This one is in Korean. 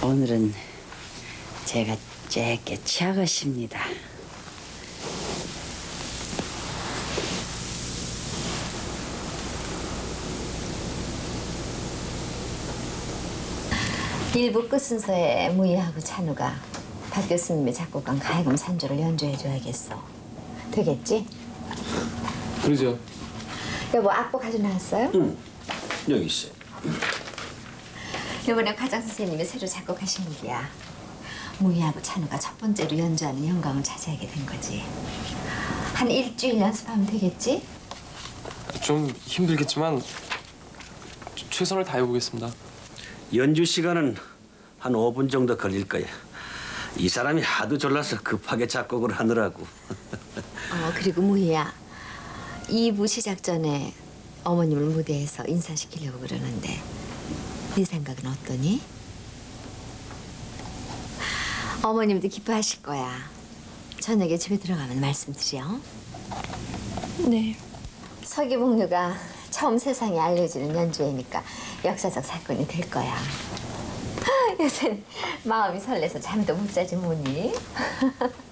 오늘은 제가 짧게 취하겠습니다. 일부 끝 순서에 무희하고 찬우가 박 교수님의 작곡한 가야금 산조를 연주해줘야겠어. 되겠지? 그러죠. 여보, 악보 가져나왔어요? 응, 여기 있어요. 이번에 과장 선생님이 새로 작곡하신 곡이야. 무희하고 찬우가 첫 번째로 연주하는 영광을 차지하게 된 거지. 한 일주일 연습하면 되겠지? 좀 힘들겠지만 최선을 다해보겠습니다. 연주 시간은 한 5분 정도 걸릴 거야. 이 사람이 하도 졸라서 급하게 작곡을 하느라고. 그리고 무희야, 2부 시작 전에 어머님을 무대에서 인사시키려고 그러는데 네 생각은 어떠니? 어머님도 기뻐하실 거야. 저녁에 집에 들어가면 말씀드려. 네. 서기복류가 처음 세상에 알려지는 연주회니까 역사적 사건이 될 거야. 요새 마음이 설레서 잠도 못 자지 뭐니?